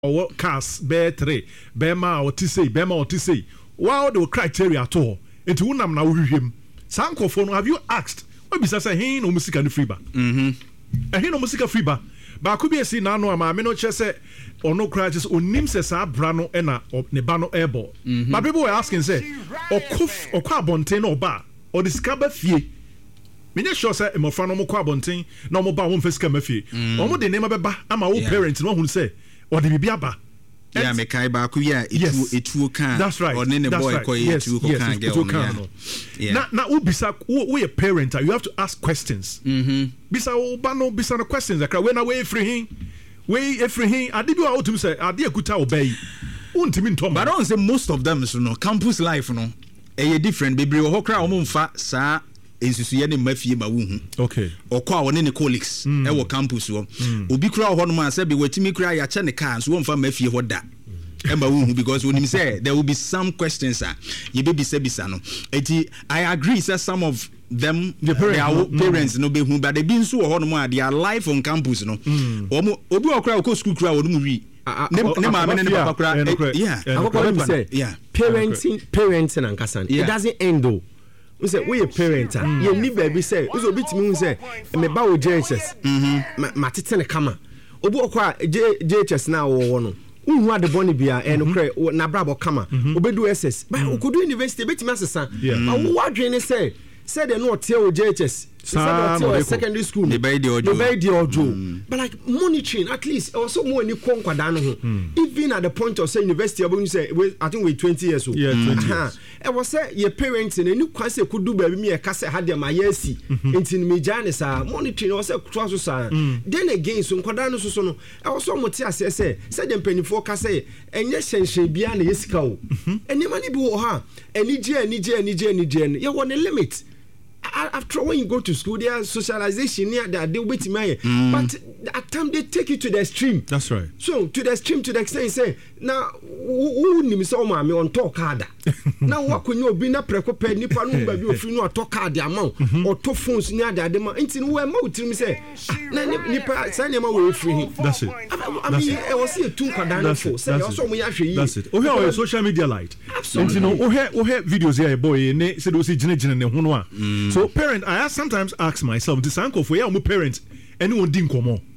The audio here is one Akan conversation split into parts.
or cars bear 3 bema or tisei wow the criteria at all into unam na him sanko phone have you asked what be say he no music and free ba he no music free ba could be a see now no ama me no che say or no crashes onim se sa bra no e na ne ba no airball but people were asking say or kwa bonten or ba or the scaba fie me ne sure say e mo fra no mo kwa bonten na mo ba won fa scaba fie o mo de ne ma be ba ama wo parents no hu say or the bibia ba yeah me kai ba ku ya etu kan or ne boy ko etu ko kan girl na ubisa we a parent you have to ask questions bisa ba no bisa no questions akra we na we free him ade bi wa otum say ade akuta obey untimi ntom but I don't say most of them so no campus life no e different bebre wo kra o mo mfa saa ensusuye ne mafie ma wo hu okay okwa wo ne colleagues e wo campus wo obi kra ho no ma say be watimi kra ya che ne car so wo mfa mafie ho da e ma wo hu because when him say there will be some questions you be bisa no eti I agree say some of them the parents no be hu but they been so ho no ma their life on campus no obi okra o school kra wo no mu wi ne ma me ne papa kra yeah parenting and kasan it doesn't end though. We say we a parent you need baby say we so bit me say me ba wo JHS ma tete ne kama obi okwa JHS na wo no unhu ade boni bia e no kre na brabo kama obedu SS ba okodu university bit me asesa ma wo adwen ne say said they no tell JHS secondary school they buy the audio but like monitoring at least also more any kwada no ho even at the point of say university about you say I think we 20 years old I was say your parents and any kwan say could do baby me ka say had my yesi intin me jane sa monitoring was say twaso sa then again so kwada no so no I was so moti ase say dem penifo ka say enye hyenhyen bia na yesika o eni mani bi wo ha eni je you want a limit. After when you go to school, there socialization near that they wait me. But at time they take you to the extreme. That's right. So to the extreme, to the extent say now who name so mama on talk harder. Now what can you be na prepared nipa no baby of you no talk hard the amount or two phones near the demand. Until we mouth me say nipa say nema we free. That's it. I mean I was see two kadana for say also we ahwe. That's it. Oh here social media light. Absolutely. You know oh here videos here boy ne say do see gine ne ho no a. So parent, I sometimes ask myself, this uncle for your parents, anyone didn't come on.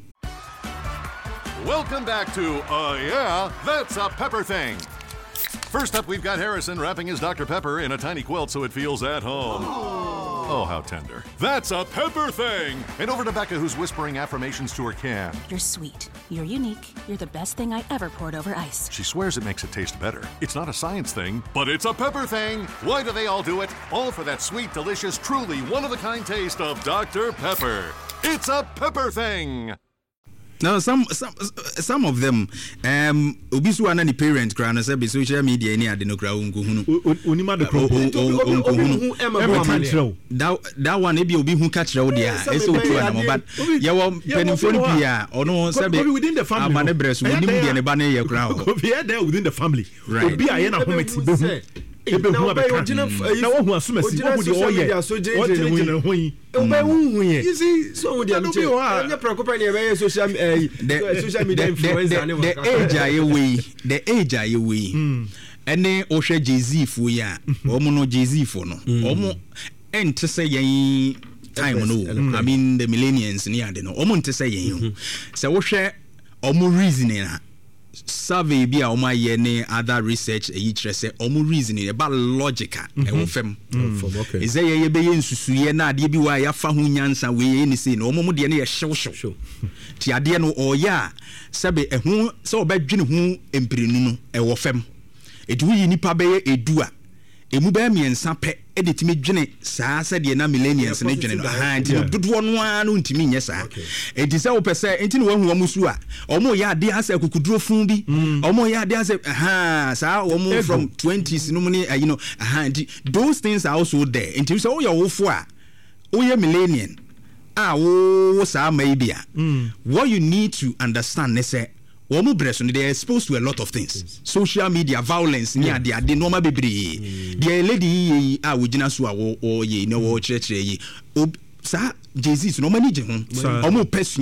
Welcome back to yeah, that's a Pepper Thing. First up, we've got Harrison wrapping his Dr. Pepper in a tiny quilt so it feels at home. Oh, how tender. That's a Pepper Thing. And over to Becca, who's whispering affirmations to her can. You're sweet. You're unique. You're the best thing I ever poured over ice. She swears it makes it taste better. It's not a science thing, but it's a Pepper Thing. Why do they all do it? All for that sweet, delicious, truly one-of-a-kind taste of Dr. Pepper. It's a Pepper Thing. Now some of them obisu ana ni parent kra na say be social media ni ade no kra unko hunu onima de kro that one e be obi hu ka kire wo dia e say otu ana but ye wo penifoni bia ono say be within the family amane breso onim dia ne ba na ye kra ho be there within the family obi aye na hometi be hu ebe hu abeka na wo hu asumasi wo di oye so we dey social media influencer the age aye we ene o hwe Jay-Z fu ya omo no Jay-Z fu no omo ente say yen time no I mean the millennials ni ade no omo ente say yen se wo hwe omo reasoning na survey bi a o ma ye ne other research e yitre say omo reasoning about logical e wo fem okay is ye be ye nsusuye na ade bi wa ya fa ho nyansa we ye ni say no omo de ne ye hyew ti ade no o ya sebe ehu se obadwene hu empirinu no e wo fem edu yi nipa be ye edu a emu ba miensa pe edetimi dwene saa se de na millennials ne dwene no ha nti dodo no a no ntimi nye saa enti se wo pese enti ne wahu omusu a omo ya ade asa kukuduro fun bi omo ya ade asa saa omo from 20s no muni you know nti those things are also there enti se wo ya wofo a wo ye millennial wo saa maybe what you need to understand is say womu breso they are exposed to a lot of things social media violence ni ade normal bebre the lady we gina so wo ye no wo chire yi sa Jay-Z no mani je ho omo pesua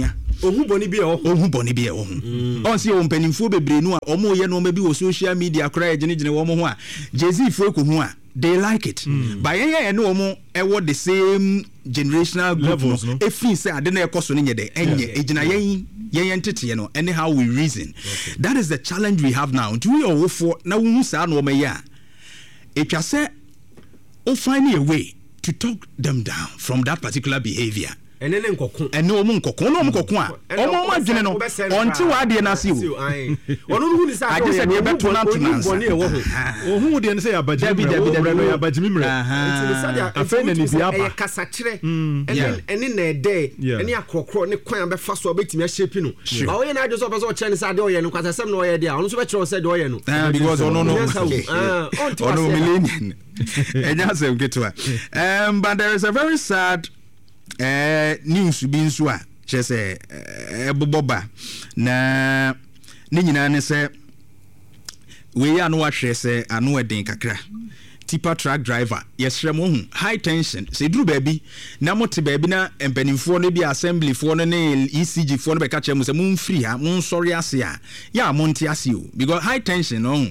ohu boni bi e wo on se o mpanimfo bebre no a omo ye no ma bi wo social media kra gene wo mo ho a Jay-Z fo ko ho a they like it but yeah no omo e wo the same generational levels no e feel say ade na e koso no nye de enye egina yen tete no anyhow we reason that is the challenge we have now do we all for na wo sa na o ma ya etwa say o find a way to talk them down from that particular behavior. And then nkoko. And no mo nkoko a. Omo ma dwene no. Onti wa de na se o. Ono hu ni sa. I just said you better not to answer. Ohu de say abajimi no abajimi mre. Afen na ni bia ba. Kasa kire. Ene na ede. Ene akrokro ne kwan be fa so betimi a shape no. Ba wo ye na adwo so so che ne sa de o ye no kwasa sem no o ye de a. Ono so be kire o se de o ye no. Because ono no. Ono millennium. But there is a very sad news being so just a boba na ni nyina ne se we ya no ahwe se ano eden kakra tipper truck driver yesrem hu high tension se duru baabi na mote baabi na empanimfo no bi assembly fo no ne ECG fo no be ka che mu se mun free ha mun sorry ase a ya monte ase o because high tension no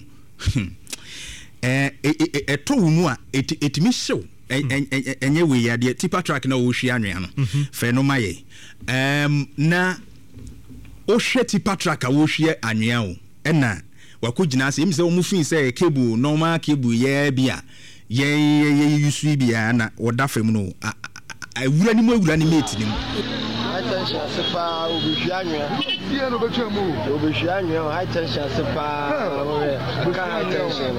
eto mu a etimi show enye we ya de tipper truck na wo hwe anwea no fe no maye na o hwe tipper truck a wo hwe anwea o na wakogina se imse wo mufin se cable normal cable ye bia ye yusu bia na woda fam no awura ni mate ni attention sepa obihwi anwea die no betwa mu obihwi anwea attention sepa ka attention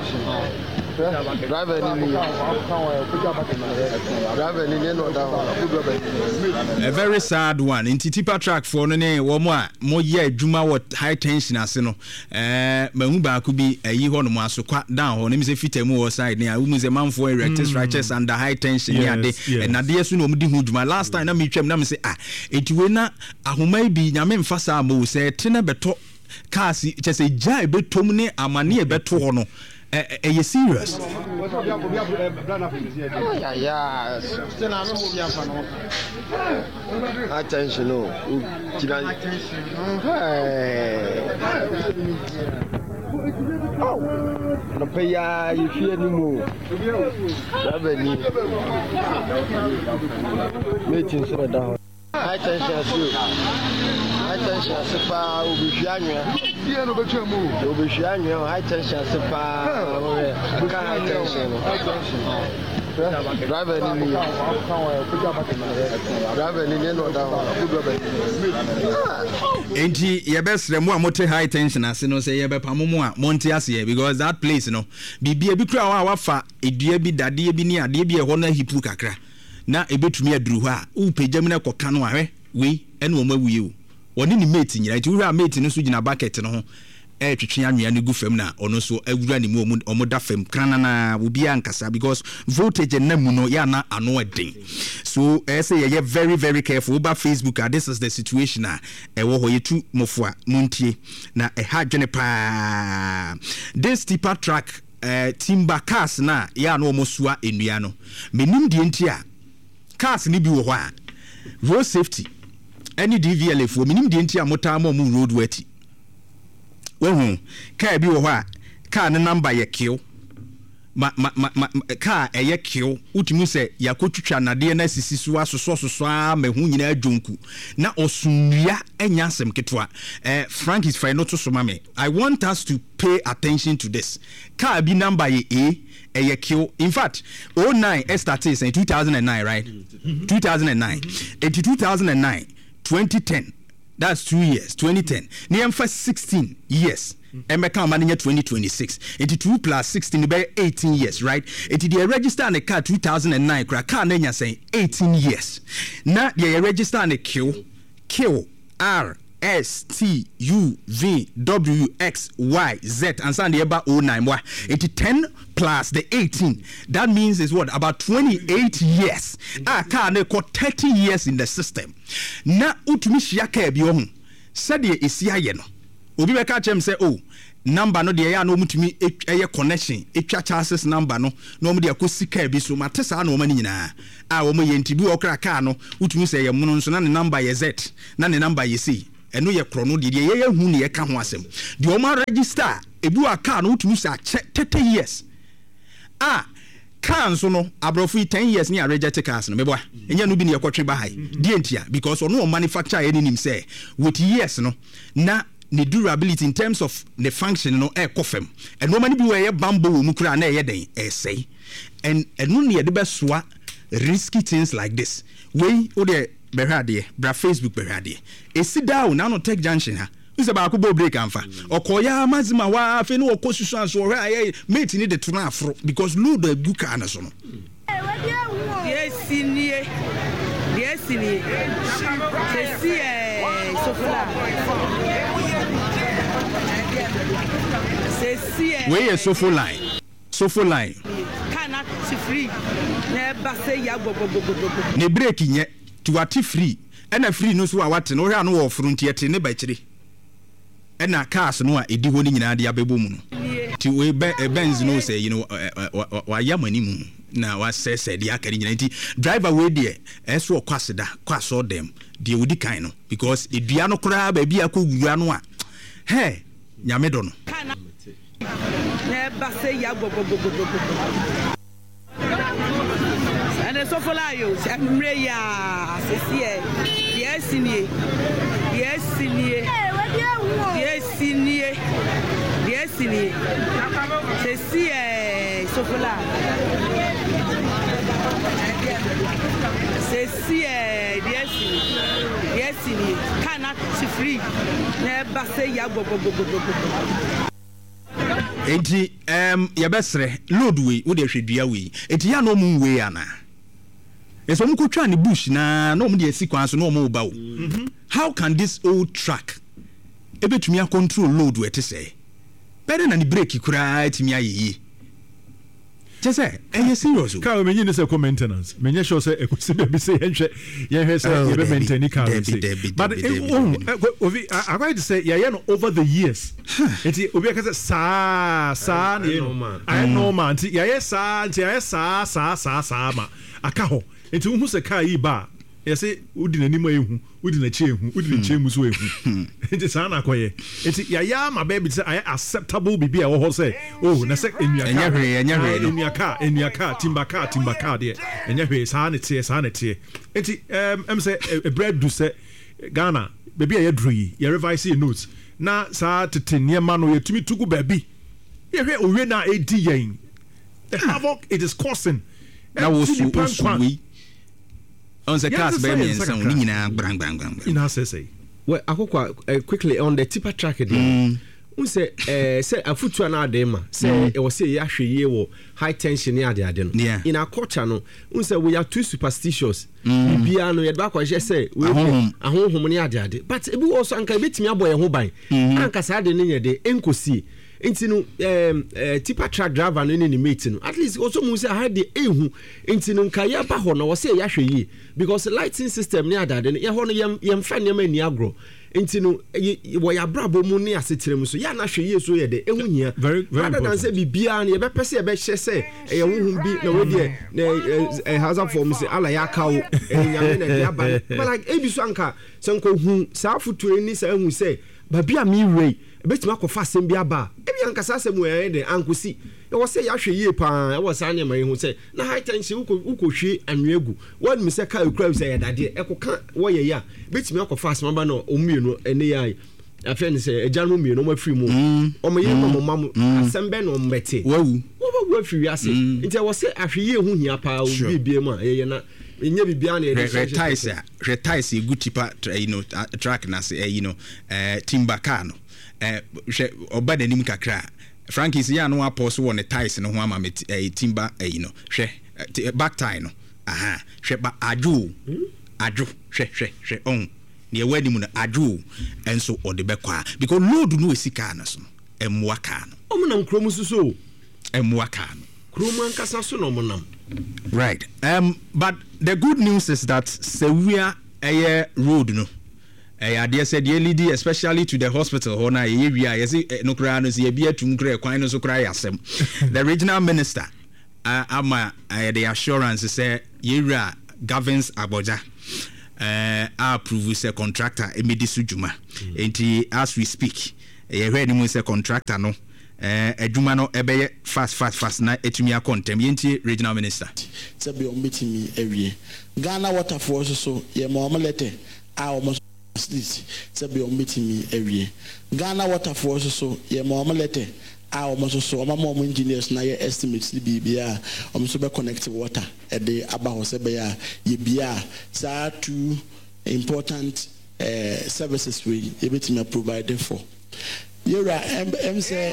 driver no a very sad one in tipper truck for no ne wo mo a mo ye adwuma what high tension ase no mahu ba ko bi ayi ho no mo asokwa down ho ne mi se fitamu o side ne a wo mu se manfo erectus righteous under high tension ya de na de so no mo di hu dwuma last time na mi twam na mi se etiwe na ahoma bi nyame mfa sa mo se tene beto cars chese jai betom ne amane beto ho no you serious? Attention, no. Oh, no pay ya, you fear no more. Meeting so down. Attention, attention, sepa obihwi anwea die no betwa mu obihwi anwea attention sepa ka attention driver ni no down enti ye besre mu a mote high tension ase no say ye be pamomo a monte ase because that place no bibia bi kura wa wafa edua bi dade bi ni ade bi e ho na hipu kakra na ebetumi aduru ho a u pejam na koka no ahwe we ene wo mawuye o oni ni mate nyira ti wura mate no so gina bucket no ho twetwe anwea no gu fam na ono so awura ni mu omo da fam kranana obi ankasa because voltage na mu no ya na ano eden so say ye very very careful over Facebook. This is the situation wo ho yetu mofo a muntie na ha dwene pa this tipper truck timber cars na ya no omosua enua no menim die ntia cars ni bi wo ho a road safety any DVLA for minim de ntia mota ma mu road wati wehu car bi wo ho a car ne number ye kill car ye kill utimi se yakotwitwa nade na sisi so asoso mahu nyina adwonku na osumia enya asem ketwa Frank is fine not to so mame. I want us to pay attention to this car bi number ye a kill. In fact, 09 started in 2009, right? 2009. 2009, 2010. That's 2 years. 2010. Near for 16 years. Emeka Mania 2026. 82 plus 16 be 18 years, right? It the register on the car 2009. Car nenya saying 18 years. Now the register on the Q RSTUVWXYZ and Sunday about 09. It's 10 plus the 18. That means it's what? About 28 years. Car ne got 30 years in the system. Na utumi shiaka ebiohu. Said ye isi ayeno. obi bɛka kyerɛ m sɛ o number no deɛ ɛyɛ a na ɔmutumi ɛyɛ connection ɛtwa chances number no na ɔmo de akɔ sika bi so mate saa na ɔma no nyinaa a ɔmo yɛ nti bi ɔkra kaa no wotumi sɛ yɛ mono nso na ne number yɛ Z na ne number yɛ C ɛno yɛ korɔ no deɛ yɛyɛ hu ne yɛka ho asɛm deɛ ɔma register ebi wa kaa no wotumi sɛ akyɛ 30 years car nso no abrofo 10 years ni a reject cars no meboa enya no bi ne yɛkɔtwe ba hai die ntia because ɔno manufacturer yɛ nim sɛ with years no na the durability in terms of the function no kofem and no many bi were bamboo wɔ mu kura na ɛyɛ den say and no ne yɛde bɛsoa risky things like this we o de behade bra Facebook behade esi down na no tech junction ha use ba ko bo break amfa okoya mazima wa afi no okosusu anso hwe aye mate ni de tuna afro because load the book an so no yes nie where is Sofo line kana free na ba say ya gogogogogo ne break nye to ati free na free no so awate no hwe anu wo front yete ne ba kire na cars no a edi ho ni nyina de abebo mu no ti we Benz no say you know wa yamani mu na wa sese de akari nyina nti driver we de eso kwaseda kwaso dem de wudi kan no because edua no kora ba bia ko wura no a he nyame do no na ba say ya gogogogogo and so for la yo amre ya sesie yes nie ceci sofola ceci yes kana free na ba say ya gogogogogo enti yebesre load we wo de hwedua we enti ya no mu we ana eso mu kotwa ne bush na no mu de sequence no mu ba wo how can this old truck ebetumi a control load we te say better than the brake kura timi ayi Jesse, and you serious? Car menye say maintenance. Menye sure say ekosi be say yenhwe say you be maintain car. But I going to say yeah no over the years. Enti obi aka say sa no. I know man. Enti yeah sa ma. Aka ho. Enti hu say car yi ba. Yes, udi na nima ehu, udi na chehu, udi na chemu so ehu. Enti sa na koye. Enti ya ma baby say I acceptable bibi a wo ho say. Oh, na say enya car, timber car there. Enya hwe sa na tie. Enti say a bread do say Ghana, baby a yedru yi, ye revise your notes. Na sa tete niema no yetumi tugu baby. Ye hwe owe na edi yen. The havoc it is causing. Na wo su on the cars baby and some brang. In our say. Well, quickly on the tipper track again. Say a foot to an adema. Say it was say Yashi ye high tension near the adeno. Yeah. In our culture, no. Say we are too superstitious. Biano yet back was just say we a home near the ade. But it also anka bit me a boy a home by. Anka sad in the enko see. Into tipper truck driver no any meeting at least also mu say had the ehu into kaya ba ho na wo say ya hwe because the lighting system near that ye ho no yem fa ne ma ni agro into wo ya brabo mu ne asetirem so ya na hwe ye so ye de ehu hia rather than say bibia na ye be pese ye be hye say ye hu bi na we de hazard form say ala ya kawo nyame na dia ba but like ebi so anka sanko hu sa futu ni sa hu say babia mi wei betima akɔfa asɛm bi aba ebi ankasa asɛm wɔ de ankosi ɛwɔ sɛ yɛahwɛ yie paa ɛwɔ saa nneɛma yi ho sɛ na high tension wokɔhwie anweagu wɔn mu sɛ kaa ekura sɛ yɛdadeɛ ɛkɔka wɔyɛ yɛ a betimi akɔfa asɛm aba na ɔmmienu ɛne yɛ afɛ ne sɛ agya no mmienu ɔmo afiri mu ɔmo yɛ ɔmo ma mu asɛm bɛ na ɔmo bɛte wɔbɛwu afiri ase nti ɛwɔ sɛ ahwɛ yie ho hia paa obi bie mu a ɛyɛ na enye bibia na retice good tipper track na say timber car no oba danim kakra Frankie's ya no apostle won the ties no ho ama timber hwe back tie no aha hwe ba adwo hwe on ne wadi mu no adwo enso ode bekwa because load no esika na so emwa car no omunam kromu suso emwa car no kromu ankasa so no omunam. Right. But the good news is that Sewia road no adeɛ sɛ deɛ lead especially to the hospital hɔ na yɛ wi a yɛse no kra no sɛ yɛbi atum kra kwan no so kra yɛ asɛm the regional minister ama the assurance sɛ yɛwura governs Abuja approve sɛ contractor emedi so dwuma enti as we speak yɛhwɛ ni mu sɛ contractor no adwuma no ɛbɛyɛ fast na etumi akontem yɛntie regional minister sɛ bi on betimi awie Ghana water force so yɛ ma omelete a omo sɛ bi on betimi awie Ghana water force so yɛ ma omelete a omo so omo engineers na yɛ estimates ni bibia omo so be connect water e de aba ho sɛ be ya yɛ bia saa two important services we ebetimi provide for Yura say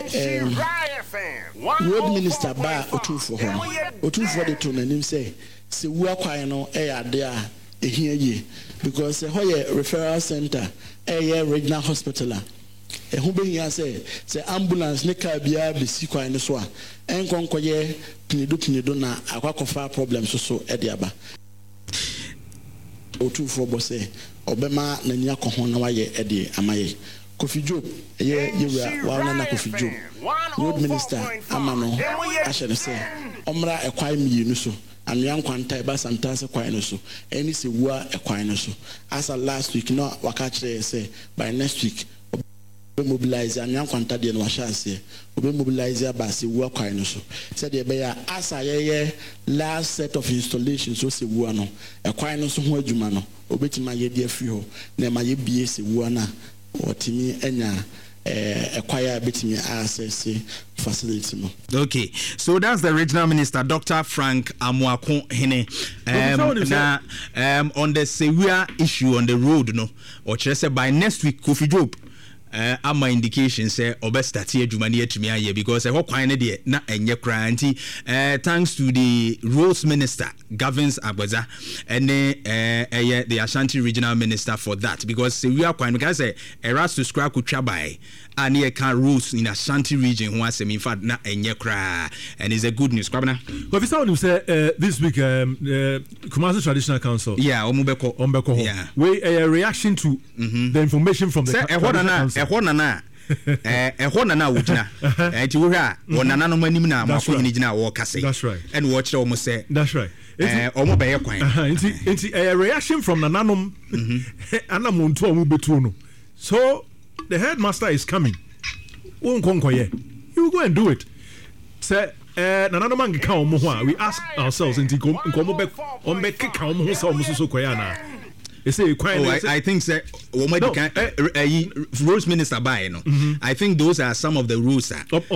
road minister ba otunfo ho otunfo de to nanim say se wu akwan no e ade a ehia ye because ho ye referral center e regional hospital a ho be hia say ambulance ne ka bia be si kwan no so a enkonkoye pinido na akwakofa problem so e de aba otunfo bo say obema na nia ko na waye e de amaye Kofi Job, na Kofi Job. Road Minister Amano Ashen say, Omra a quine me so, and young quanta basantasa quine so, any say wa a quine so. As a last week, no wakache say, by next week, mobilize and young quanta de Washasi, mobilize basi wa quine so. Said the bear as a last set of installations, so say wuano, a quine so who jumano, obeti my dear frio, ne my BS wuana. Watimi enya acquire betimi access facility no. Okay, so that's the regional minister Dr. Frank Amoako Hene on the severe issue on the road no or say by next week Kofi Job ama indication say obestati adwuma ne atumi aye because ho kwan ne de na enye kranti thanks to the roads minister governs Abuja and the Ashanti regional minister for that because we are kwan because eras to scrap kutwa by and here can roads in Ashanti region who has in fact na enye kra and it's a good news kwabena but we saw say this week Kumasi Traditional Council ombeko yeah we a reaction to the information from the council ehɔ nana wogina enti wo hwɛ a wonana no manim na mafo nyina gina wo kase and wo kyerɛ wo mo sɛ that's right omo bɛyɛ kwan enti a reaction from nananom anamonto omo betu no so the headmaster is coming won konkoye you go and do it say nananom angeka omo ho a we ask ourselves enti komo be on be keka omo ho sa omo so koya na I think say rules minister by no. I think those are some of the rules that but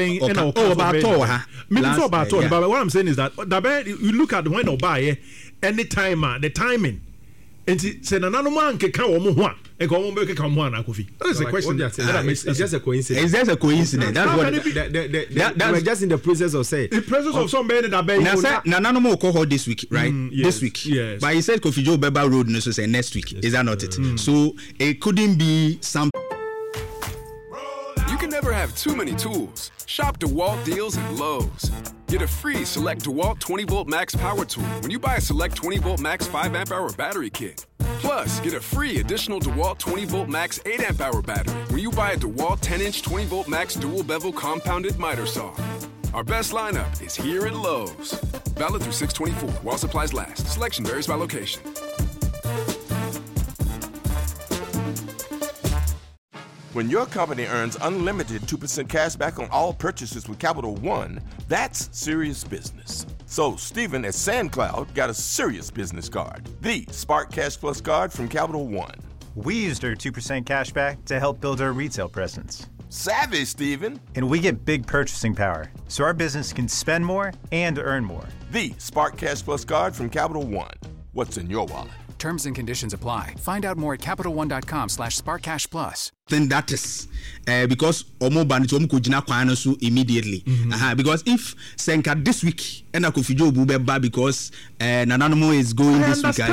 what I'm saying is that you look at when Obaye any time the timing and say nananom nkeka wo mo ho a e go mo be keka mo na Kofi. That's a question. It's just a coincidence. It's just a coincidence. That's what we're just in the process of saying. The process of somebody that be nananom ko ho this week, right? Yes, this week. Yes. But he said Kofi Joe Beba Road no so say next week. Is that not it? So it couldn't be some. You can never have too many tools. Shop DeWalt deals at Lowe's. Get a free Select DeWalt 20-volt max power tool when you buy a Select 20-volt max 5-amp-hour battery kit. Plus, get a free additional DeWalt 20-volt max 8-amp-hour battery when you buy a DeWalt 10-inch 20-volt max dual-bevel compounded miter saw. Our best lineup is here at Lowe's. Valid through 6/24 while supplies last. Selection varies by location. When your company earns unlimited 2% cash back on all purchases with Capital One, that's serious business. So Stephen at SandCloud got a serious business card, the Spark Cash Plus card from Capital One. We used our 2% cash back to help build our retail presence. Savvy, Stephen. And we get big purchasing power, so our business can spend more and earn more. The Spark Cash Plus card from Capital One. What's in your wallet? Terms and conditions apply. Find out more at CapitalOne.com/SparkCashPlus. Then that is because Omo Banito Mukujina Kwanosu immediately. Because if Senka this week and Kofi Job Beba because Nananomo is going this week.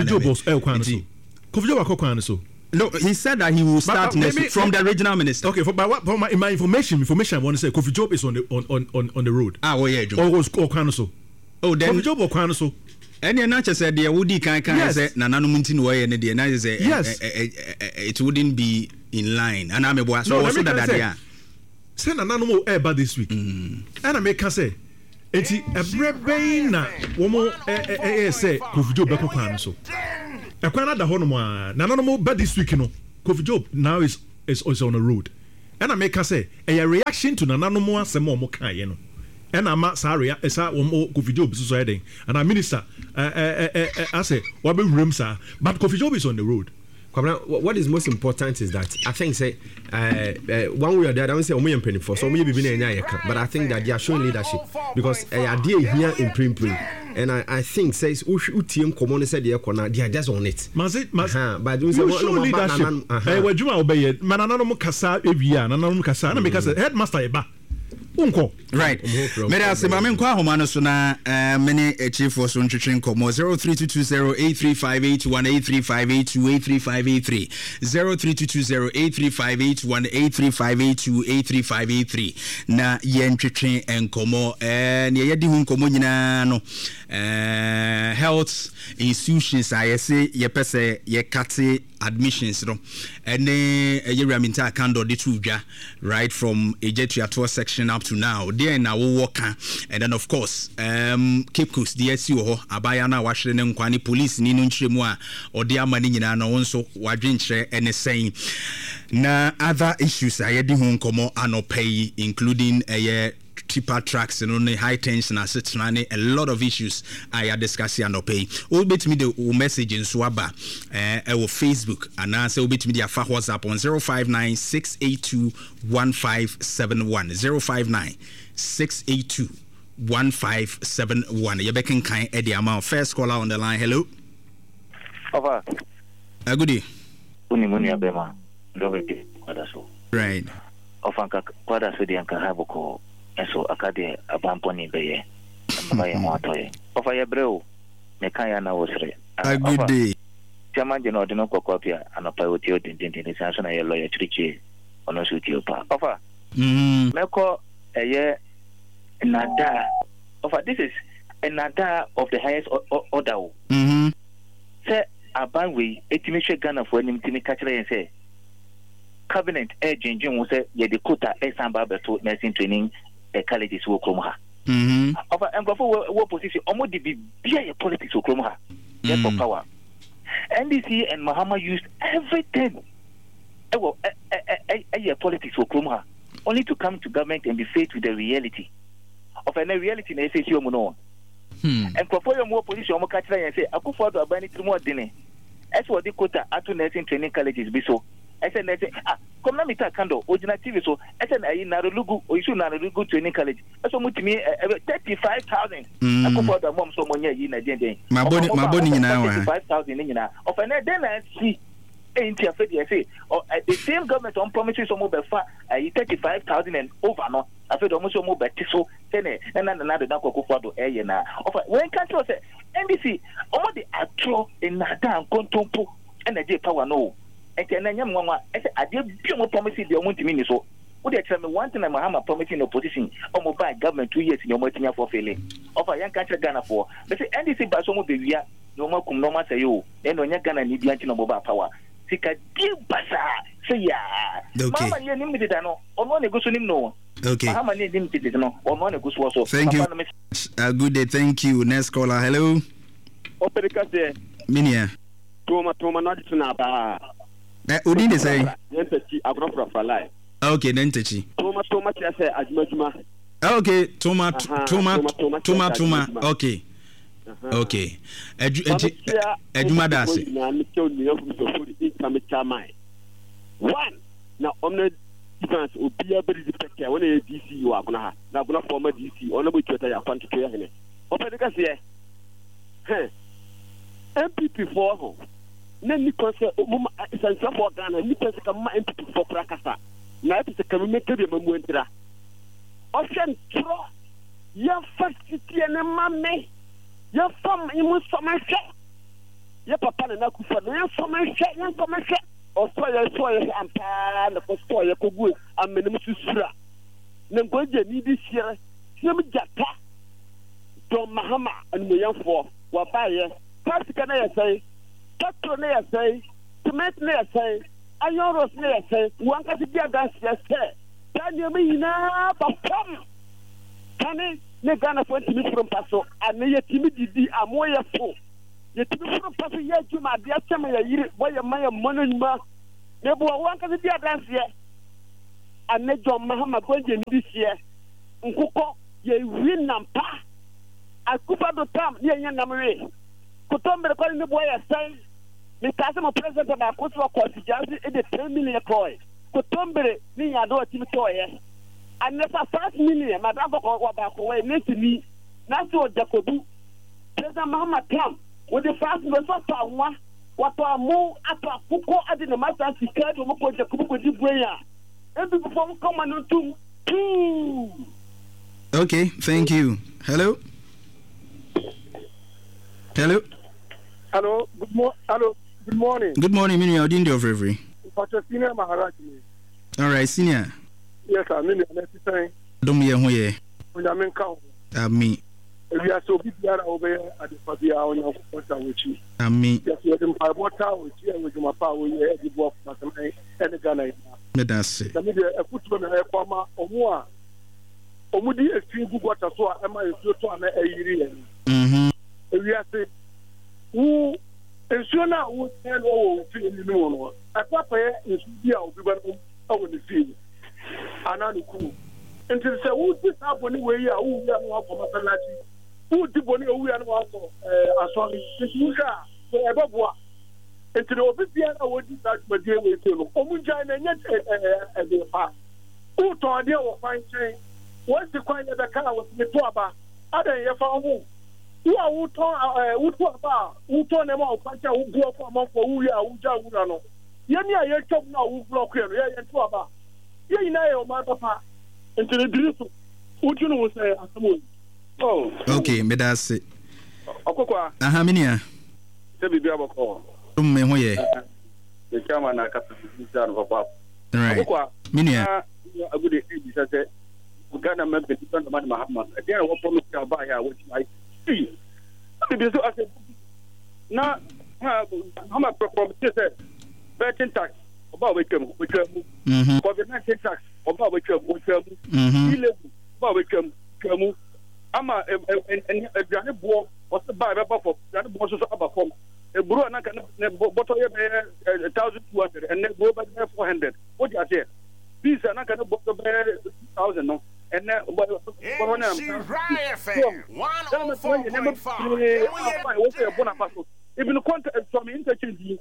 Kofi Job Kwanosu. No, he said that he will start next week from the regional minister. Okay, in my information I want to say Kofi Job is on the road. Oh yeah, Job. Or Kwanosu. Oh, then Kofi Job or Kwanosu. Any nature said the woody can say Nananumuntin way and the nice it wouldn't be in line. And I'm a boy, so also that send an animal air this week. And I make her say, it's a brabina woman say, Kofi Job Beko so. A Canada Honoma, Nanamo bad this week, Kofi Job now is also on the road. And I make her say, a reaction to Nanamo Samo Mokai, and I'm sorry, as I won't Kofi Job is heading. And our minister, I say, what be room, sir, but Kofi Job is on the road. What is most important is that I think say one way or the other, I don't say Omo penny for so maybe but I think that they are showing leadership because idea here in print, and I think says team common said they are just on it. But you show leadership. Where Juma obey Manano Kasa Evia, Nanano Kasa, because headmaster Eba. Right. Mera se mamen kwa homano so na many chief for so ntwetwe nkomo 03220835818358283583 03220835818358283583 na ye ntwetwe nkomo ne ye di hu nkomo nyina no health institutions ayese ye pese ye kate admissions no ene ye raminta kando de tuja right from Ejetriato section up to now there na wo worker and then of course Cape Coast DSC ho abaya na wahwere ne nkwane police ni no nkyeremu a ode amane nyina na wonso wadwenkyere ene sen na other issues ayedi hu nkomo anopai including tipper tracks and only high tension assets running a lot of issues I are discussing and pay. All bet me the message in Swaba or Facebook and answer bet me the WhatsApp on 059-682-1571 059-682-1571. You beckon kind Eddie amount. First caller on the line. Hello. Over. Good day. Right. Ofanka kwada so dia nka haboko enso akade abamponi beye amaye motoye ofa ye breu me kan ya na wosre a good day chama je no de no kokopia anopa oti odindindin sanso na ye lawyer chirichi ono so ti opa ofa meko eye nada ofa this is another of the highest order say abanwe etimishe Ghana for enim timi kachire yen say cabinet changing was ye the quota samba beto nursing training colleges wo krom ha of and position almost be politics wo krom ha for power NDC and Mahama used everything politics wo krom ha only to come to government and be faced with the reality of a reality na say you no and for your more position mo catch and say akufo do abani trimo dene as what the quota at nursing training colleges be so I said, come na mita kando original TV so I said I Narulugu or issue Narulugu training college. So much me 35,000. I go for the mom so money in a day. My body now 35,000 in of an then I see ain't you afraid say or the same government on promises some over 35,000 and over no I feel almost more better so then and another go for the air na of when country say NDC almost the actual in Nadan contompo energy power no. And then I said, I did be more promising the amount to so. Would they tell me one thing I'm promising opposition or mobile government 2 years in your multi for failing? Of a young country Ghana for. They say, and this is by some of the year, no more come no matter you, and when you're Ghana need the mobile power. Take a deal bazaar. Say, yeah. Mama, you're limited, I know. On one goes to him, no. Okay. Mama, you're limited, no. On one goes also. Thank you. Good day. Thank you. Next caller. Hello. Opericate. Minia. Toma, not to Naba. Udine say okay then techi toma say ajumajuma okay toma okay ejuma da say one na omne defense obia be defect when a DC you are gonna na gonna former DC on no tweta ya kwanto ya hene opedika say MPP for ho na ni konse sansa for Ghana ni konse ka ma MPP for prakasa na epise ka me tebe mamu entira option tro ya fasiti na mame ya fam imu somashe ya papa na kufa na ya somashe o so ya ampa na ko so ya kogu amene mususura na ngoje ni di sire siem jata don mahama anmoyanfo wabaayɛ plastic na yɛ sɛe petrol na yɛ sɛe cement na yɛ sɛe iron rods na yɛ sɛe wankasi di adanseɛ sɛ saa nneɛma nyinaa ba fam kane ne Ghanafoɔ ntumi foro mpa so ane yɛtumi didi amoɔ yɛ fo yɛtumi foro mpa so yɛ adwuma adeɛ kyɛm yɛ yere wɔyɛ ma yɛ mmɔ no nnwuma na ebu wankasi di adanseɛ ane John Mahama Gwange ndi hyeɛ nkokɔ yɛwi nampa akupa do tam ne yɛnyɛ namwe kotombere kɔne ne boɔ yɛ sɛn mekaase mo president baako so ɔkɔ sigyaase de 10 million kɔe kotombere ne nyado ɔtumi tɔɔyɛ anɛsa 5 million madamfo kɔ baako wɔ netini na so Jacobu president Mahama Tam wode 5 million so tɔ anwa wɔtɔ amo atɔ akokɔ ade ne masa sika de ɔmo kɔ Jacobu kɔdi buenya ebi before come on to. Okay, thank you. Hello. Hello, good morning. Good morning, Mini Audindo of Reverie. Senior Maharaj. All right, Senior. Yes, I'm in the Don't be a way. When I'm in count. Me. We are so big over at the Fabia on your water with you. Me. Yes, you have my water with you with my power. We had the work and the Ghana. That's it. The media a footman and a farmer or more. Omudi a few good water so am I to a year. We are saying, who and soon now would tell all in the moon. A papa is here, over the field. Another cool. Until say, who did happen anyway? Who we are not from Matalachi? Who did one we are not as long as you are above what? Until the official would start my dear with you. Omunja and yet a day past. Who told you or fine chain? What's the kind of the car was the Tuaba? Other than your farm. Who are who told them all, Pancha, who grew up among who you are, who Jawano. Yamia, you're talking now, who block here, and Tuaba. You know, my papa, into the drift. What you know, say, oh, okay, but that's it. How many? Sebi Biaba call. The chairman, I got the papa. Right. Minia. A good age, I said, Ghana member, different man, Mahatma. Again, what promise to buy here, which I see. I said, now, how much promise said, betting tax about which COVID-19 tax about which about which I'm a Janet Board was the buy for Janet Boss about from a brew and I can bottle 1,200 and then go back 400. What you say? These are not going to bottle 2,000, no. And then, even the contract from interchange,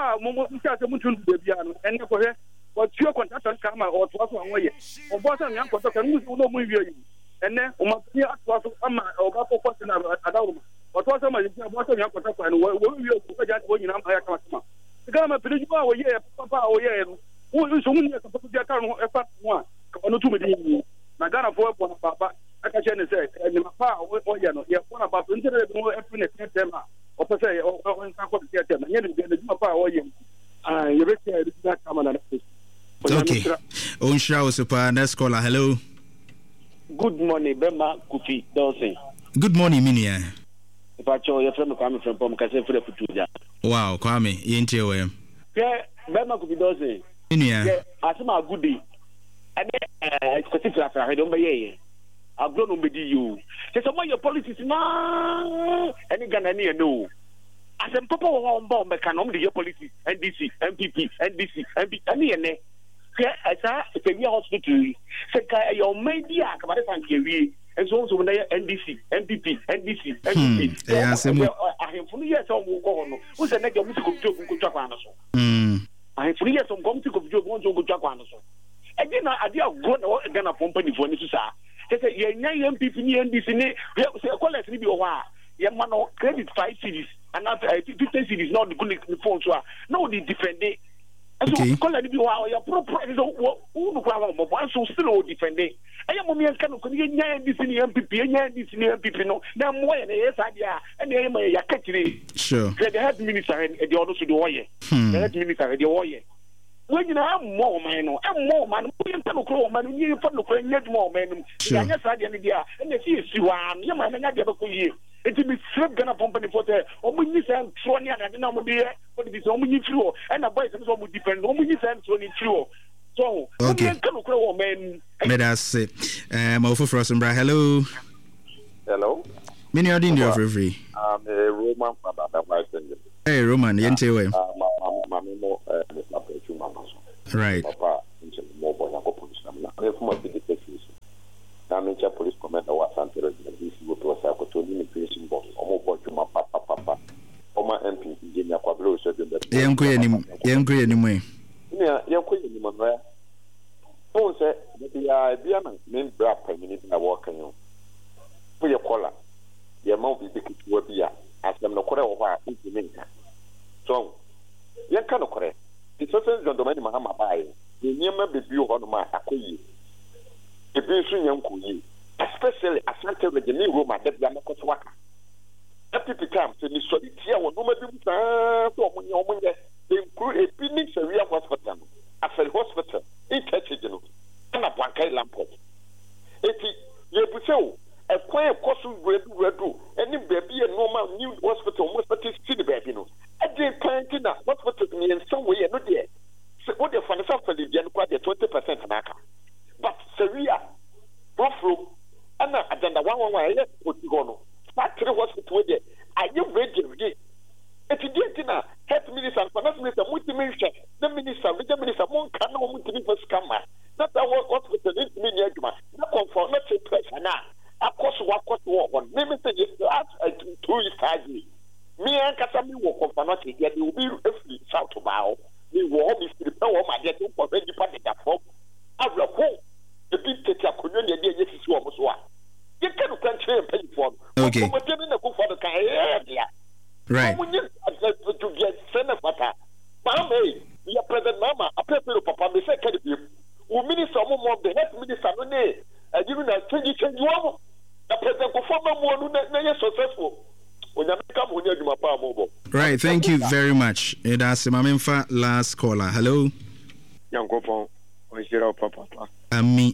and what your contract come out or was one way. Or Boston young contract and no move you. And then, was or person at home. What was some Boston young contract and what you when you know higher customer. The government, Papa, who is only a couple of their town, one, or 2 million. Na Ghana for one papa aka che ne say ni papa o ye no ye one papa ntere no every next time o pe say o nka ko tie tem na ye ni papa o ye ye be say that come na okay on show super next caller. Hello, good morning Bema Kofi Dawson. Good morning Minia. If I show your friend Kwame from Pom Kase for the Futuja. Wow, Kwame yente we yeah Bema Kofi Dawson Minia yeah asema good day and specific I don't be I've grown on you. Say some of your policies na any Ghanaian no. As a papa on bomb can only your policies NDC, MPP, NDC, MP, any and as a year hospital. Say your media come out and and so on NDC, MPP, NDC, MPP. I have 4 years on go. Who's the next music of Joe Kuchakanaso? I have 3 years on music of Joe Kuchakanaso. Again, I did go again a company for this. They say, yeah, MPP, NDC, call us maybe a while. Yeah, man, credit 5 cities and after 15 cities, not the good phone. No, they defend it. And so, call it maybe while your proper so still defend it. I am a kind of NDC, MPP, no, now more than yes, idea, and they may catch it. Sure. The head minister and the others to the warrior. The head minister and the warrior. When you have more man, and more man, we can tell man, you put the more man, yes, I did, and the fees you are, you might not get a enti me slip Ghana company for the omunyi san troni and na mo de what be so omunyi free o and the boys so mo depend omunyi san troni free o so okay kan okro men me da say my for us bra hello many are in your free Roman father that was hey Roman yente we mo right papa mo boya ko police na me from the police na me cha police commander wa Santero DC go to sa ko to ni prison boss omo boju ma papa oma MP engineer kwabro so de yenko yenim we ni yenko yenim no ya o se ya bia na me bra panyini na wo kan yo po ye kola ye ma obi be kitu bia asem no kore wo ha intiminka so ye kan no kore the social gentleman Mahama bai the nyema bebi ho no ma akoyi ebi nso nyanko yi especially asante regime Roma that ya makoto waka every time say ni so tia wo no ma bi muta so omunye include a Phoenix area hospital afel hospital in Technology na Bwankai Lamport eti ye busew ekwan ekoso redu eni baby e normal new hospital hospital city baby no ade planting na hospital ni in some way no there what the financial for the quite 20% naka but Syria Buffalo and agenda 111 put go no factory hospital there are you ready if you did na health minister and finance minister multi-minister the minister mon can no multi-minister scammer not that hospital is me near you na confirm not a pressure na akos one name say last 2 years me and Kasami work on Fanati, yet you will be every south of our. We will be still power my get for very party that form. I will home the big teacher could not get yes, is almost one. You can't country and pay for. Okay. Right. To get senator. Mama, your president Mama, a people of Papa, me say, can you? Who minister more of the head minister, no name, and you know, 2021. The president of former more than successful. Right, thank you very much. That's Mamemfa last caller. Hello. Yankopon, Oshiro Papa. Me.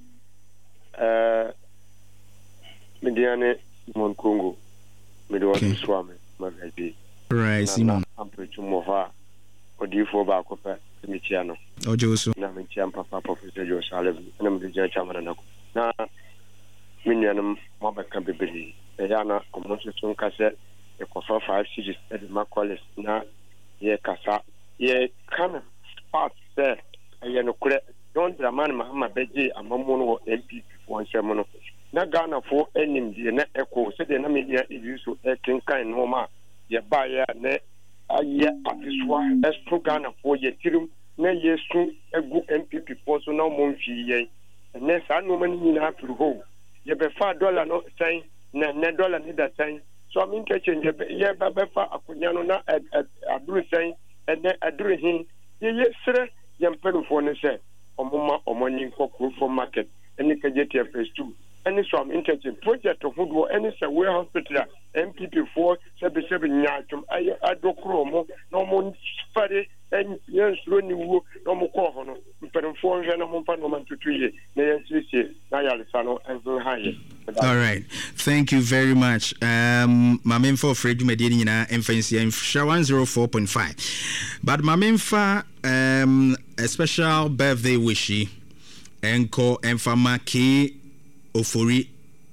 Mediane Simon Congo. Midway Swami, Magaji. Right, Simon. I'm pretty more for Bacopa, Michiano. Oh, Joseph. Namichiam Papa, Professor Joe Sullivan, and I'm the Judge Chaman. Now, Minianum, Mama can be busy. Yana omonso sun kase e kofa 5 cities at the Macaulay na ye kasa ye kana part there ye no kure don Dramani Mahama beji amamu no MP won semo no na Ghana for enim die na eko se de na media use e kinkan no ma ye ba ya ne aye atiswa expo Ghana for ye tirum na ye sun egu MPP for so na mo mfi ye ne sa no mani ni na afuru ho ye be fa dollar no say na dollar ni da time so I'm interchange ye ba fa akunya no na aduru say ene aduru hin ye sere ye mpelufo ne se omoma omoni nkokuru for market ene kageti phase 2 ene so I'm interchange project hodo ene se we hospital MPP 4 sebe nyaatum aye adokro mo no mo fare en yensro ni wo no mo ko ho no mpelufo hwe no mo mpa no mantutu ye na yensisi na yalisa no en haye. All right, thank you very much. Mamemfa Fred Medini na MFNC 104.5. But Mamemfa a special birthday wishy enko Enfama K Ofori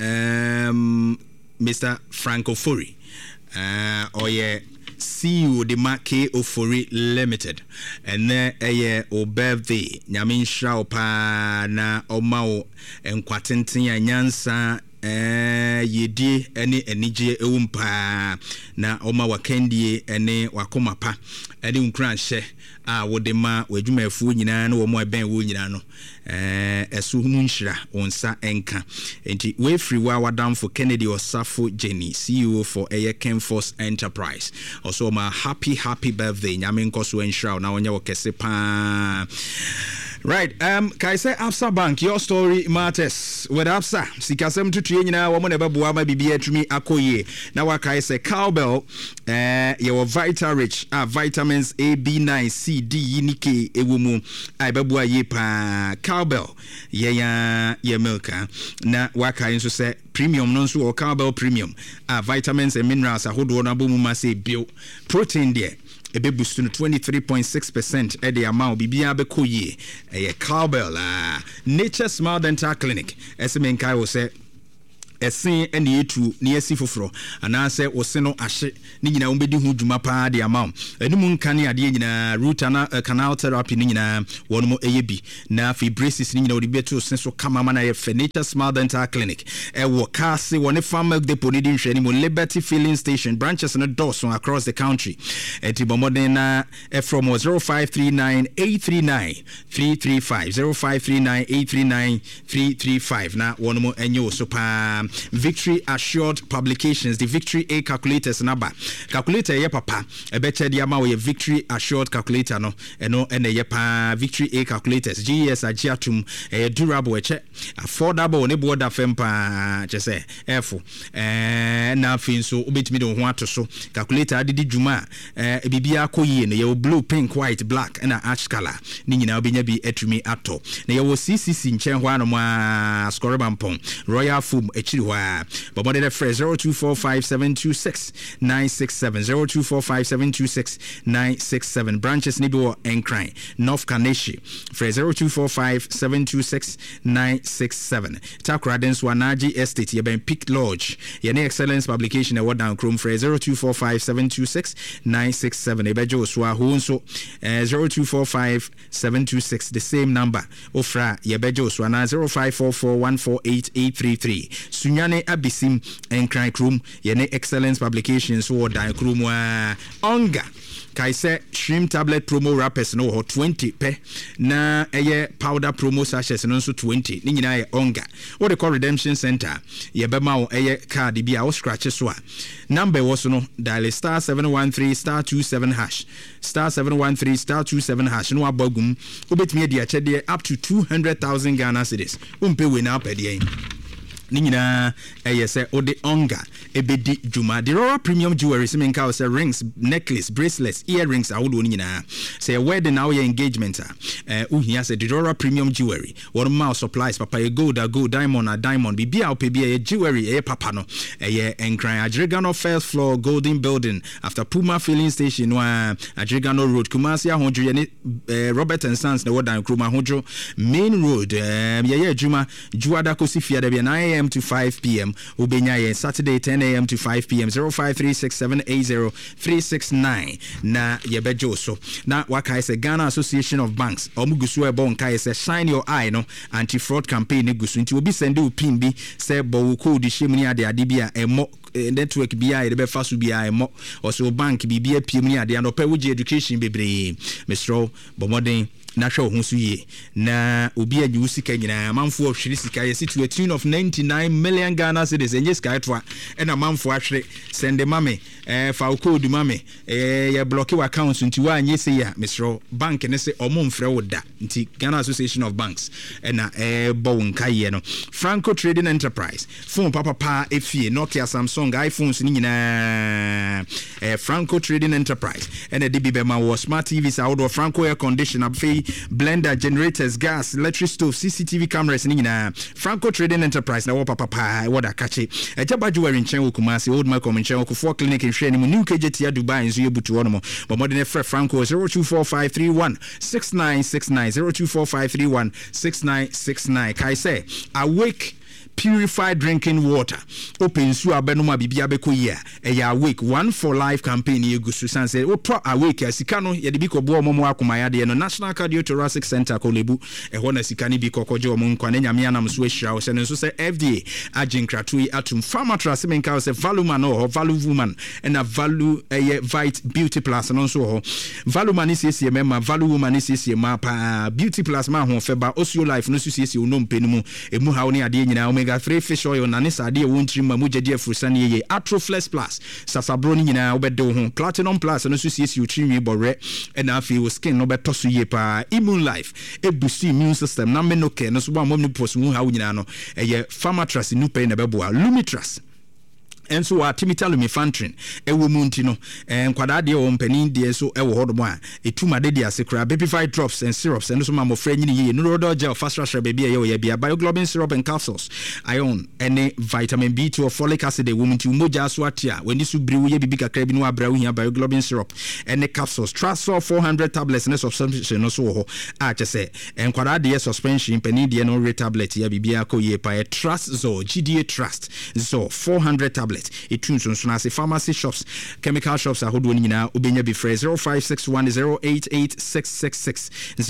Mr. Frank Ofori CEO de K Ofori Limited and there o birthday nyamin shao pa na omao enkwatenten anyansa yedi ene enije ewumpa na oma wakandie ene wakoma pa ade nkran hye a wode ma wadwumafu nyina na wo mo ben wo nyina no esu hunu nhira onsa enka enti we free wa wadam for Kennedy Osafo Jenny CEO for Kenforce Enterprise also ma happy birthday nyame nkoso enhira na wonya wokese pa Right, kai say Absa Bank, your story matters. With Absa, sikasem tutu nyina wo mo na beboa ma bibia atumi akoye. Na wa kai say cowbell, your Vital Rich, vitamins A, B9, C, D, N, K, ewumu. Ai beboa ye pa cowbell. Ye milk. Na wa kai so say premium no so cowbell premium. Vitamins and minerals ahodo na bomu ma say bio. Protein there. Ebe boost to 23.6% at the amount bibia be koye cowbell Nature Smile Dental Clinic SMN kai will say Esen and the two near Sifofro, and I say, was no ashe, Nina Umbedi Huduma pa the amount. A new canny idea root canal therapy Nina, one more AAB. Now, if braces Nina the better sense of Kamamana Nature Smile Dental Clinic. A Wakasi, one a farmer deponidin Shenimo Liberty Filling Station, branches and a dozen across the country. At Tibomodena, from 0539 839 335 0539 839 335. Now, one more annual super. Victory Assured Publications, the Victory A calculators number. Calculator ye papa. E beche di ama we Victory Assured calculator no. Eno ene ye pa Victory A calculators. GES agiatum durable eche. Affordable ne boda fempa chese. Efo. Na fin so ubetimi de ho ato so. Calculator adidi juma. Bibia koye no ye blue, pink, white, black and ash color. Ni nyina obenya bi etumi ato. Na ye wo CCC nchen ho anoma score bampon. Royal Foam echiri but what did I phrase 0245726967 0245726967 branches Nibo and Crime North Kaneshi phrase 0245726967 Takradens Wanaji Estate Yeben Peak Lodge Yene Excellence Publication Award down Chrome phrase 0245726967 Ebejo Swa Hunso 02457266 the same number Ofra Yebejo Swana 0544148833 Sunyane Abisim and Crank Room, Yene Excellence Publications, or Diacroom Onga. Kaise shrimp tablet promo wrappers no 20 pe na eye powder promo sachets no so 20 ni nyina ye onga what they call redemption center ye be ma eye card bi a scratch so a number was no dial star 713 star 27 hash star 713 star 27 hash no abagum obetimi de achede up to 200,000 Ghana cedis umpe we na pede Nina, say, Ode Onga, Ebedi Juma, the Rora Premium Jewelry, Semenka, say rings, necklace, bracelets, earrings, I would nina. Say, where the now your engagement are. Uhia said, the Rora Premium Jewelry, what mouse supplies, Papa, a gold, diamond, BBL, PB, a jewelry, a papano, a year, and cry, Adregano first floor, Golden Building, after Puma Filling Station, Adregano Road, Kumasia, Honjo, Robert and Sons, the word down Kruma Honjo, Main Road, Juma, Juada Kosifia, there be 9 a.m. to 5 p.m. Ubenya Saturday 10 a.m. to 5 p.m. 0536780369 na yebejo so na waka say Ghana Association of Banks omugusu ebo nka say shine your eye no anti-fraud campaign gusu nti obi send u pin bi say bow code shemni ade bia emo network bia de be faso bia emo also bank bibia piem ni ade no pe wo education bebre Mr. Bomodin na hwe ho so ye na obi anyu sika nyina manfo ahwere sika ye to a tune of 99 million Ghana cedis enye sika etwa na manfo ahwere send mame fa code mame ye block your account nti wa anye se ya Mr. Bank ne se omo mfre wo da nti Ghana Association of Banks na bo nka ye no Franco Trading Enterprise phone papa efie Nokia Samsung iPhones ni nyina Franco Trading Enterprise and the bibe ma wo smart TVs outdoor Franco air conditioner blender, generators, gas, electric stove, CCTV cameras ni na Franco Trading Enterprise na wo papa wo da kache ejaba jewelry nchen wo Kumasi Old Malcolm nchen wo for clinic in Hwani mu new KJT Dubai nso yebutu wono mo bomode ne Franco 0245316969 0245316969 kai say awake purified drinking water open su abenuma bibia beko ye awake one for life campaign yegusu sanse wo awake asika no ye de bi kobo omomo akomaya de no National Cardiothoracic Center kolebu ho na sika ni bi kokoje omo nkwa na nyame anam so ahira wo se no so se FDA aginkratui atum pharmatrase menka se Valuman or Valuwoman and a Valu Vite Beauty Plus no so ho Valuman is ese memma Valuwoman is ese ma pa Beauty Plus ma ho feba Osio Life no so ese unom penimu emu hawo ne ade nyina omega omega 3 fish oil na ne sade e wontiri ma mojadi afrusa ne ye Atroflex Plus sasabro ni nyina obede ho Platinum Plus no so siesie otrinwi bore e na afi wo skin no beto so ye pa Immune Life e boost immune system na menoke no so ba mom ni pos hu ha wo nyina no eye Pharmatras nu pe na beboa Lumitras enso wa Timita Lumifantrin ewo mu nti no nkwada de o mpanin de so ewo hodomo a etuma de de asekra Babyfy drops and syrups and so mamofra nyini ye no gel fast rush baby ye bia bioglobin syrup and capsules iron and vitamin B2 folic acid ewo mu nti moja so atia wani so biri wo ye bibi kakra bi no abra wo hia bioglobin syrup and capsules Trasol 400 tablets and suspension no so ho a chese nkwada de suspension mpanin de no re tablet ya bibia ko ye pa Trasol GDA Trust so 400 tablets it tunes on as pharmacy shops chemical shops ahodo nyina obenya bi frɛ 0561088666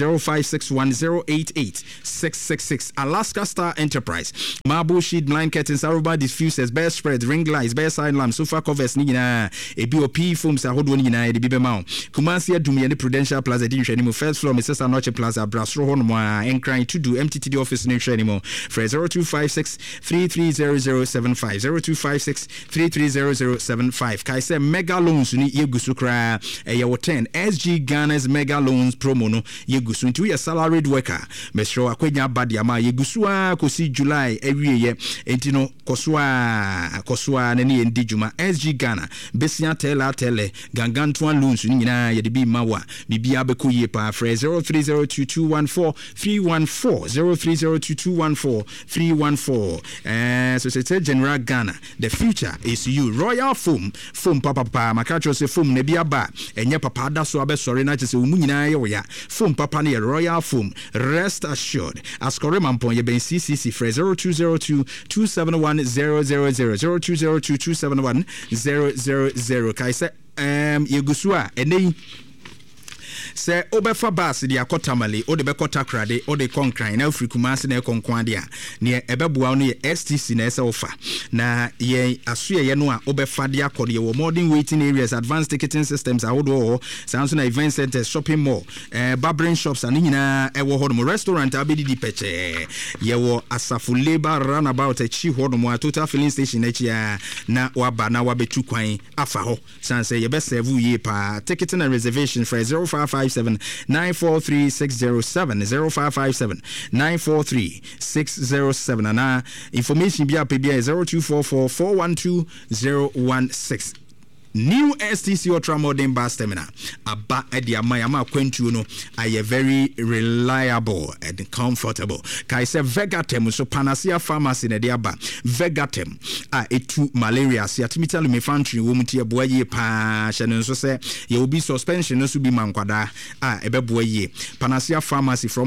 0561088666 Alaska Star Enterprise marble sheet blind curtains aroba diffusers bear spread ring lights bear side lamps sofa covers nyina EBOP foams ahodo nyina de bibema Kumasi Adumia ne Prudential Plaza di nhwani mu first floor Mrs. Anoche Plaza Brasro ho no a enkran to do MTTD office ne nhwani mu frɛ 0256330075 0256330075 kai say mega loans ni yegusu kra ye 10 SG Ghana's mega loans promo no yegusu nti we salaried worker mesro akwenya badia ma yegusu a kosi July every year enti no kosua na ne ndi juma SG Ghana besia tele gangantuan loans ni nyina ye de bi mawa bibia be ko ye pa frɛ 0302214314 0302214314 Societe General Ghana. The future is you. Royal Foam papa makacho se foam ne bia ba enye papa da so abesore na chese umu nyina ye ya foam papa ne Royal Foam. Rest assured askore mampon ye ben CCC frɛ 0202271000 kai se yegusu a enei se obefa bas de akotamale o de bekota krade o de konkran na afrikumase na ekonkwan de a ne ebeboa no ye STC na ese ofa na ye asoye ye no a obefa de akode wo modern waiting areas advanced ticketing systems ahodo sanso na event centers shopping mall barbering shops ani nyina ewo hodo restaurant abedi peche ye wo Asafo Labor runabout echi hodo mo total filling station echi na waba na wabetu kwan afa ho sanse ye be serve ye pa ticketing and reservation for 0557 943607 0557-943-607 and information be up 0244-412-016. New STC Ultra Modern Bus Terminal aba ediamayama kwentu no are very reliable and comfortable. Kai se Vegatem so Panacea Pharmacy na diaba Vegatem etu malaria si atimita lumefantry wo mutie boaye pa hye so se ye obi suspension no so bi mankwada ebeboaye Panacea Pharmacy from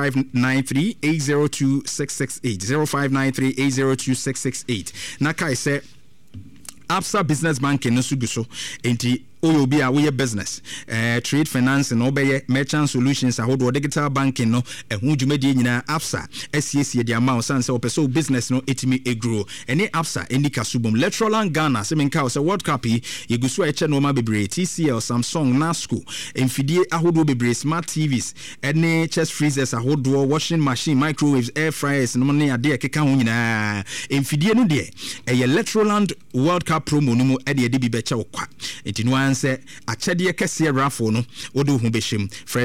0593-802-668 0593-802-668 na kai se Absa Business Banking no suguso enti oyobi a we business trade finance no be merchant solutions ahodo digital banking no ehu dwumadi nyina Absa SCC de amount san se opeso business no etimi egro ene Absa endika subom Letroland Ghana se menka se World Cup yegusu eche no ma bebre TCL Samsung Nasco enfidie ahodo bebre smart TVs ene chest freezers ahodo washing machine microwaves air fryers no ne ade keka ho nyina enfidie no de Letroland World Cup promo no mu ade bi beche okwa enti no say achede kese rafo no odo hu behim for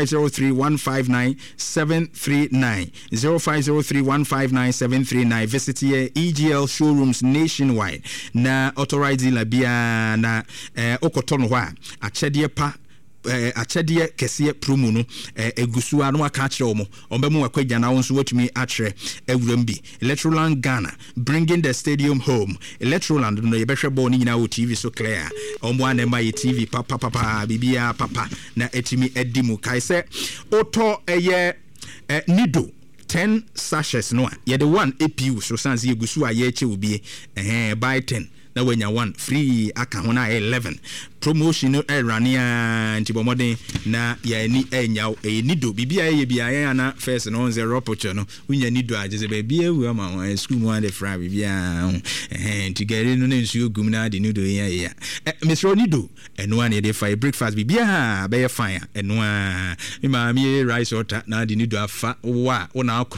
0503159739 0503159739 visit EGL showrooms nationwide na authorized labia na okotono ho a achede pa achede kese promo no egusu anu aka kire omo ombemu akwadja na wonso watumi akire ewuram bi Electroland Ghana bringing the stadium home. Electroland no ye behwe ball ni nyina wo TV so clear omo anema ye TV papa bibia papa na etimi edimu kai se oto eye nido 10 sachets no ye the one APU so sans ye gusu aye che obi buy 10 na wenya 1 free aka ho na 11 promotion no erania ntibomode na ya ni enyaw nido bibia ye bia ya na first no 0 pocho no unya nido ageze ba bia wu ama school mo and fra bibia ntigere no nsuo gum na de nido ya Mr. Nido eno an de fire breakfast bibia be fine eno a ma mi rice water na de nido afa wa na akro no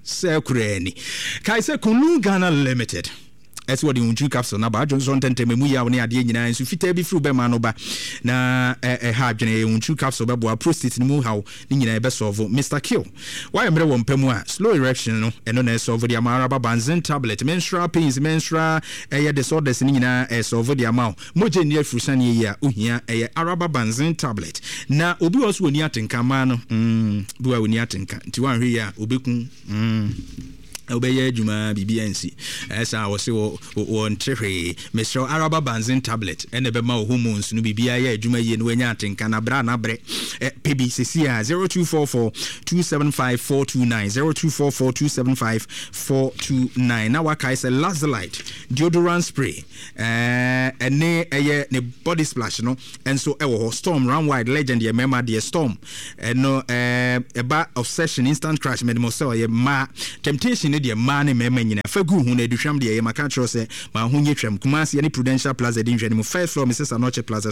Sekureni. Kaise Kunu Ghana Limited. As what the Unju capsule na ba Johnson Tentememuya on the Adina and Sufite be through Bemanoba na a hajane Unju capsule babo prostate mu how Nina Besovo Mr. Kill. Why am I Pemua slow erection and on as over the Amaraba Banzen tablet menstrual pains menstrual disorders Nina as over the amount Moje near Fusani ya Uhia a Araba Banzen tablet. Na Obi was when yatinka man Bua when yatinka Tiwan here Ubikun Obeye Juma BBNC as I was on Trehe, Mr. Araba Banzin tablet, and the Bema hormones, no BBI, Juma Yen Wenyatin, Canabrana Bre, PBCCA 0244 275 429 0244 275 429. Now, I say Lazalite, deodorant spray, and ne body splash, no, and so Storm, round wide legend, ye member, dear Storm, and no, a bar of session, instant crash, Medmosel, ye ma temptation. The man in Memena, Fagu, who do sham the Macatro say, Mahunye Tram, Kumasi, any Prudential Plaza, Dinjanimu, first floor, Mrs. Anoche Plaza,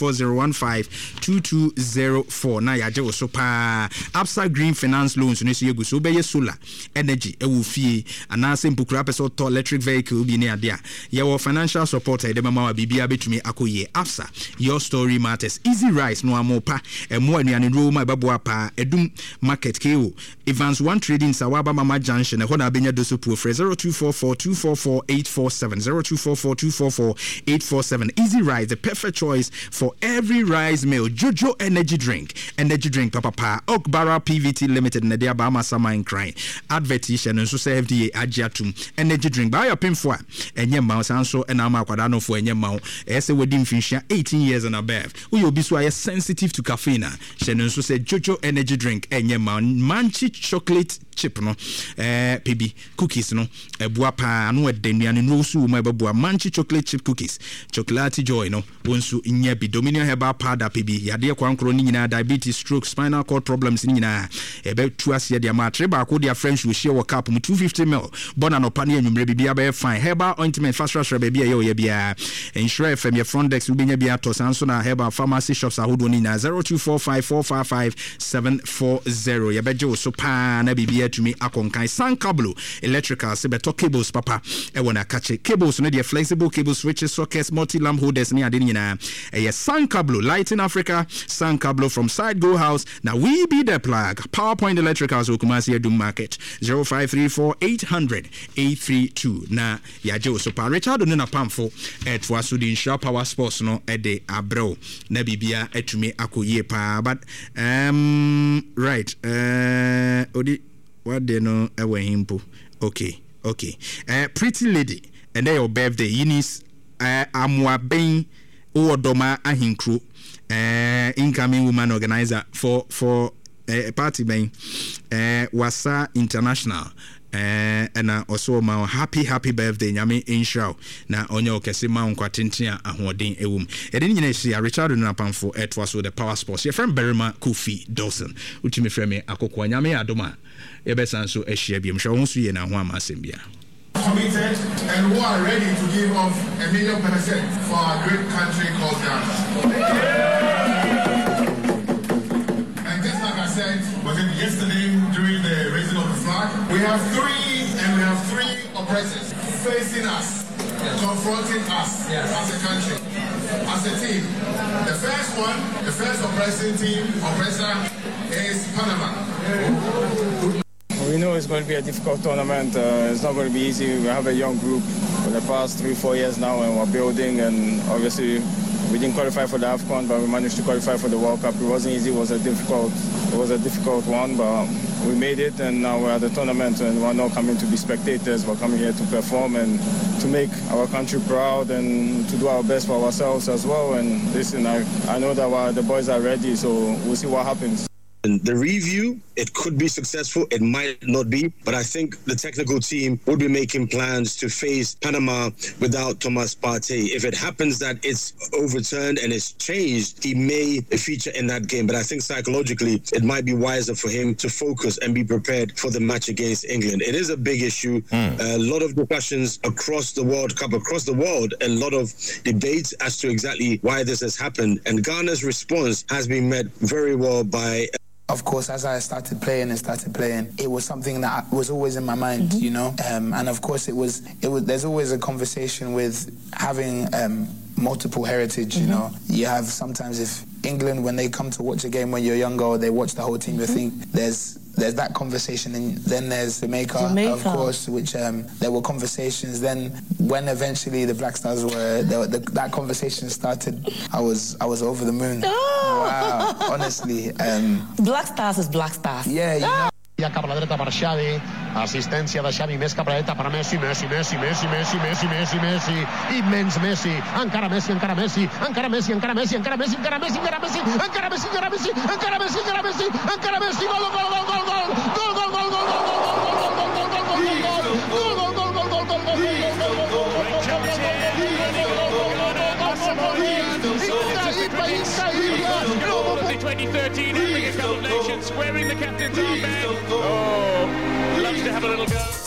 0240152204. Naya Jo Sopa, Absa Green Finance Loans, Nisi Gusube, Solar, Energy, Ewufi, and Nasim Bukrapes or electric vehicle, be near there. Your financial support, the Mama Bibia between Akoye, Absa, your story matters. Easy Rice, no Amopa, and more than Roma, Babuapa, Edum Market KO, Evans One Trading, Sawaba Mama Junction, and Benya Dosupu for 0244-244-847 0244-244-847. Easy Rise, the perfect choice for every rice meal. Jojo Energy Drink Papa Okbara PVT Limited na dia Bama Sama in crying advertisement and so say FDA Agiatum Energy Drink buy your pin for enye ma sanso and ama kwadano for enye ma ese wedim finshia 18 years and above we obi so are sensitive to caffeine she so say Jojo Energy Drink enye ma manchi chocolate chip no PB cookies no ebua pa no edenuane no so ma bebua manchi chocolate chip cookies chocolate joy no wonso nya bi Dominion herbal powder PB yade kwankro ni nyina diabetes stroke spinal cord problems ni nyina ebe tu asie de ma treba ko dia French we share cup mu 250 ml bona no pane anwumre bibia be fine herbal ointment fast rush bibia ye bia ensure fm your front desk ubenya bia to sanso na herbal pharmacy shops ahodo ni na 0245455740 ye beje so pa na bibia tumi akonkan Sankablo electrical sebeto cables papa e wona kache cables no de flexible cable switches sockets multi lamp holders ni ade nyina e Sankablo Light in Africa Sankablo from Side Go House now we be the plug PowerPoint Electricals Okumasi Edu Market 0534-800-832 na yaje so pa Richard no na pamfo etwa so di insure power sports no e de abro na bibia etumi akoye pa but right odi what they know ewe himpo okay pretty lady and then your birthday Eunice amwa ben Uodoma ahinkru incoming woman organizer for party ben Wasa International and also my happy birthday nyame inshaw na onye okese ma nkwatentia ahoden ewum eden nyina hia Richard Napamfo etwa so the power sports your friend Berima Kofi Dawson utimi frame akokwa nyame adoma yebesan so ehia biem hwe wonso ye na ho amasem bia committed and who are ready to give off 1,000,000% for our great country called Ghana. And just like I said, was it yesterday during the raising of the flag? We have three oppressors facing us, confronting us as a country, as a team. The first oppressor is Panama. We know it's going to be a difficult tournament. It's not going to be easy. We have a young group for the past 3-4 years now, and we're building. And obviously, we didn't qualify for the AFCON, but we managed to qualify for the World Cup. It wasn't easy. It was a difficult one, but we made it. And now we're at the tournament, and we're not coming to be spectators. We're coming here to perform and to make our country proud and to do our best for ourselves as well. And listen, I know that the boys are ready, so we'll see what happens. The review, it could be successful, it might not be, but I think the technical team would be making plans to face Panama without Thomas Partey. If it happens that it's overturned and it's changed, he may feature in that game, but I think psychologically it might be wiser for him to focus and be prepared for the match against England. It is a big issue, a lot of discussions across the World Cup, across the world, a lot of debates as to exactly why this has happened, and Ghana's response has been met very well by of course, as I started playing, it was something that was always in my mind, you know. And of course, it was. There's always a conversation with having multiple heritage. You know, you have sometimes if England, when they come to watch a game when you're younger, or they watch the whole team, you think there's that conversation, and then there's Jamaica, of course, which there were conversations. Then when eventually the Black Stars were that conversation started, I was over the moon. Wow, honestly. Black Stars is Black Stars. Yeah, you know. Ja cap a la dreta per Xavi, assistència de Xavi, més cap a la dreta per Messi, immens Messi, encara Messi, The 2013 Africa Cup of Nations, wearing the captain's armband. Oh, loves to have a little go.